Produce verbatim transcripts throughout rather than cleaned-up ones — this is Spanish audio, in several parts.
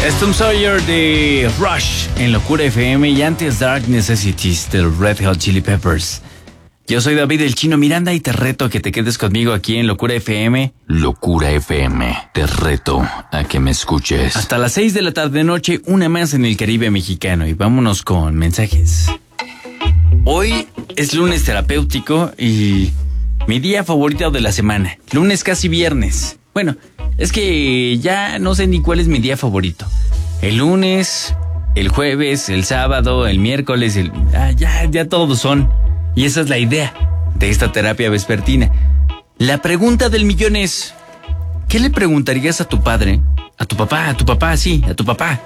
Tom Sawyer de Rush en Locura F M y antes Dark Necessities del Red Hot Chili Peppers. Yo soy David el Chino Miranda y te reto a que te quedes conmigo aquí en Locura F M. Locura F M, te reto a que me escuches. Hasta las seis de la tarde noche, una más en el Caribe mexicano y vámonos con mensajes. Hoy es lunes terapéutico y mi día favorito de la semana. Lunes casi viernes. Bueno, es que ya no sé ni cuál es mi día favorito. El lunes, el jueves, el sábado, el miércoles, el... Ah, ya, ya todos son. Y esa es la idea de esta terapia vespertina. La pregunta del millón es, ¿qué le preguntarías a tu padre? A tu papá, a tu papá, sí, a tu papá.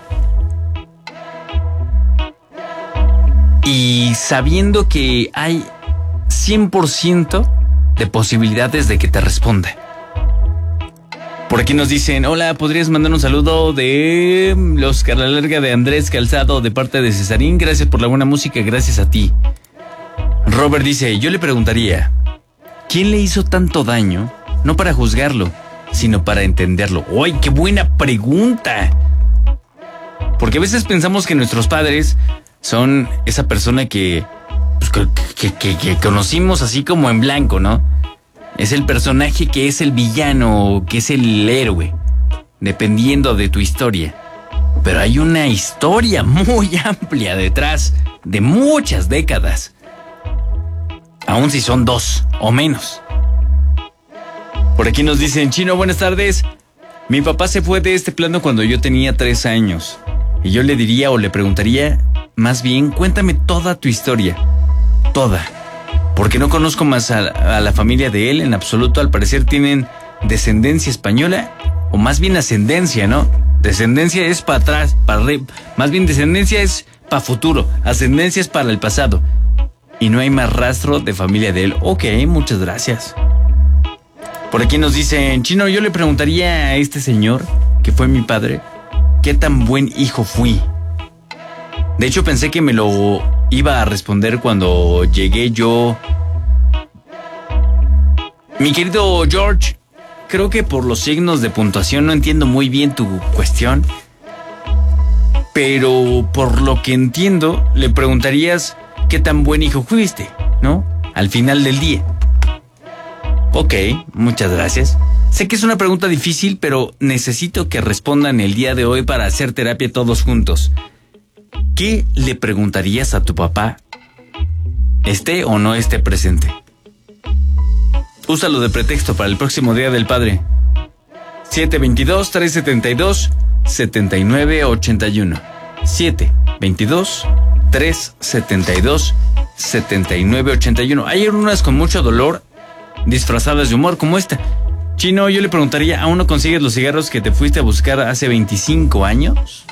Y sabiendo que hay cien por ciento de posibilidades de que te responda. Por aquí nos dicen, hola, ¿podrías mandar un saludo de los Carla Larga de Andrés Calzado de parte de Cesarín? Gracias por la buena música, gracias a ti. Robert dice, yo le preguntaría, ¿quién le hizo tanto daño? No para juzgarlo, sino para entenderlo. ¡Uy, qué buena pregunta! Porque a veces pensamos que nuestros padres son esa persona que, pues, que, que, que conocimos así como en blanco, ¿no? Es el personaje que es el villano, que es el héroe, dependiendo de tu historia. Pero hay una historia muy amplia detrás de muchas décadas. Aún si son dos o menos. Por aquí nos dicen, Chino, buenas tardes. Mi papá se fue de este plano cuando yo tenía tres años. Y yo le diría o le preguntaría, más bien, cuéntame toda tu historia. Toda. Porque no conozco más a, a la familia de él en absoluto. Al parecer tienen descendencia española, o más bien ascendencia, ¿no? Descendencia es para atrás, para arriba. Más bien descendencia es para futuro. Ascendencia es para el pasado. Y no hay más rastro de familia de él. Ok, muchas gracias. Por aquí nos dicen, Chino, yo le preguntaría a este señor, que fue mi padre, ¿qué tan buen hijo fui? De hecho, pensé que me lo iba a responder cuando llegué yo. Mi querido George, creo que por los signos de puntuación no entiendo muy bien tu cuestión. Pero por lo que entiendo, le preguntarías... ¿qué tan buen hijo fuiste? ¿No? Al final del día. Ok, muchas gracias. Sé que es una pregunta difícil, pero necesito que respondan el día de hoy para hacer terapia todos juntos. ¿Qué le preguntarías a tu papá? ¿Esté o no esté presente? Úsalo de pretexto para el próximo Día del Padre. siete veintidós, trescientos setenta y dos, setenta y nueve ochenta y uno. siete veintidós, trescientos setenta y dos, setenta y nueve ochenta y uno. Hay unas con mucho dolor, disfrazadas de humor, como esta. Chino, yo le preguntaría, ¿aún no consigues los cigarros que te fuiste a buscar hace veinticinco años?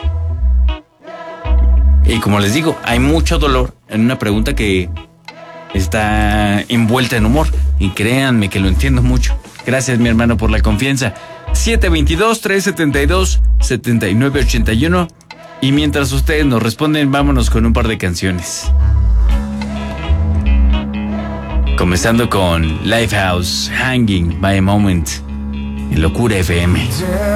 Y como les digo, hay mucho dolor en una pregunta que está envuelta en humor. Y créanme que lo entiendo mucho. Gracias, mi hermano, por la confianza. siete veintidós, trescientos setenta y dos, setenta y nueve ochenta y uno. Y mientras ustedes nos responden, vámonos con un par de canciones. Comenzando con Lifehouse, Hanging by a Moment, en Locura F M.